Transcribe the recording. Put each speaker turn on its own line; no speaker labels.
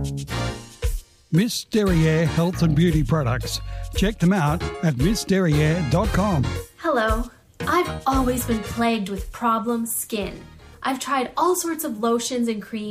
Miss Derriere Health and Beauty Products. Check them out at missderriere.com.
Hello. I've always been plagued with problem skin. I've tried all sorts of lotions and creams